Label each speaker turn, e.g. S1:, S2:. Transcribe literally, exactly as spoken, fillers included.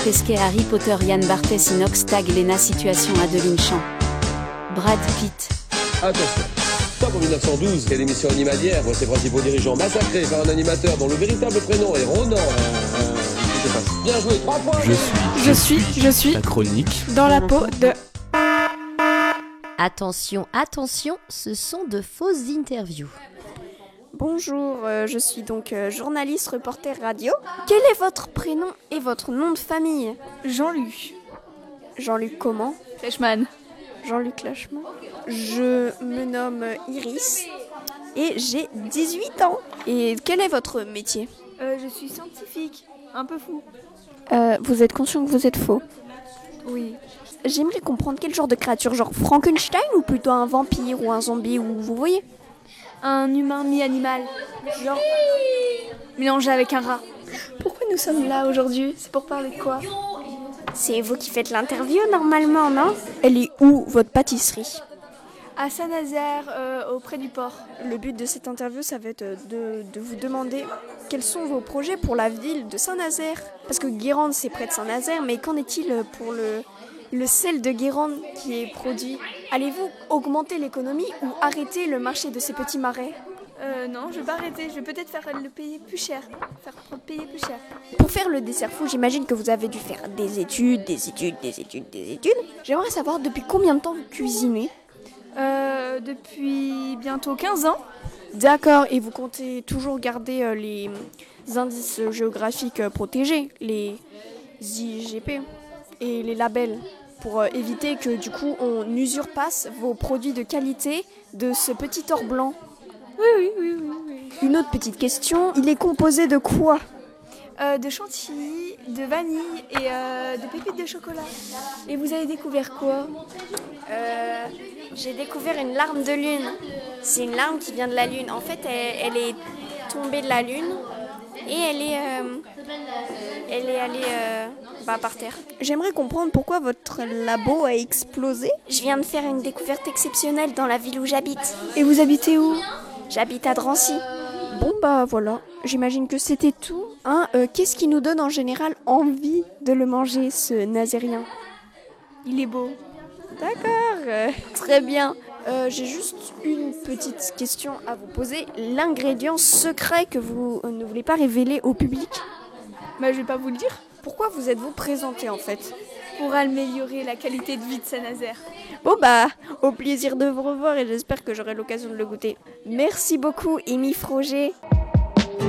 S1: Pesquet, Harry Potter, Yann Barthès, Inox, Tag, Lena, Situation, Adeline Champ. Brad Pitt.
S2: Attention, top en mille neuf cent douze, quelle émission animalière voit ses principaux dirigeants massacrés par un animateur dont le véritable prénom est Ronan. Euh, euh, Bien joué, trois points.
S3: Je suis,
S4: Je suis, je suis
S3: la chronique
S4: dans la peau de...
S5: Attention, attention, ce sont de fausses interviews.
S4: Bonjour, euh, je suis donc euh, journaliste, reporter radio. Quel est votre prénom et votre nom de famille?
S6: Jean-Luc
S4: Jean-Luc comment?
S6: Fleischmann.
S4: Jean-Luc Lachman. Je me nomme Iris et j'ai dix-huit ans. Et quel est votre métier?
S6: Euh, je suis scientifique, un peu fou.
S4: euh, Vous êtes conscient que vous êtes faux?
S6: Oui.
S4: J'aimerais comprendre quel genre de créature, genre Frankenstein ou plutôt un vampire ou un zombie, ou vous voyez?
S6: Un humain mi-animal, genre mélangé avec un rat.
S4: Pourquoi nous sommes là aujourd'hui? C'est pour parler de quoi? C'est vous qui faites l'interview normalement, non? Elle est où, votre pâtisserie?
S6: À Saint-Nazaire, euh, auprès du port.
S4: Le but de cette interview, ça va être de, de vous demander quels sont vos projets pour la ville de Saint-Nazaire. Parce que Guérande, c'est près de Saint-Nazaire, mais qu'en est-il pour le, le sel de Guérande qui est produit? Allez-vous augmenter l'économie ou arrêter le marché de ces petits marais?
S6: Euh, non, je vais pas arrêter, je vais peut-être faire le payer plus cher. Faire payer plus cher.
S4: Pour faire le dessert fou, j'imagine que vous avez dû faire des études, des études, des études, des études. J'aimerais savoir depuis combien de temps vous cuisinez?
S6: Euh, depuis bientôt quinze ans.
S4: D'accord, et vous comptez toujours garder euh, les indices géographiques euh, protégés, les I G P et les labels, pour euh, éviter que du coup on usurpasse vos produits de qualité de ce petit or blanc.
S6: Oui, oui, oui, oui. oui.
S4: Une autre petite question, il est composé de quoi?
S6: Euh, de chantilly, de vanille et euh, de pépites de chocolat. Et vous avez découvert quoi?
S4: Euh, j'ai découvert une larme de lune. C'est une larme qui vient de la lune. En fait, elle, elle est tombée de la lune et elle est, euh, elle est allée euh, bah, par terre. J'aimerais comprendre pourquoi votre labo a explosé. Je viens de faire une découverte exceptionnelle dans la ville où j'habite.
S6: Et vous habitez où?
S4: J'habite à Drancy. Bon bah voilà, j'imagine que c'était tout. Hein, euh, qu'est-ce qui nous donne en général envie de le manger, ce nazérien?
S6: Il est beau.
S4: D'accord, euh, très bien. Euh, j'ai juste une petite question à vous poser. L'ingrédient secret que vous euh, ne voulez pas révéler au public?
S6: Bah, je vais pas vous le dire.
S4: Pourquoi vous êtes-vous présenté en fait?
S6: Pour améliorer la qualité de vie de Saint-Nazaire.
S4: Bon bah, au plaisir de vous revoir et j'espère que j'aurai l'occasion de le goûter. Merci beaucoup, Amy Froger.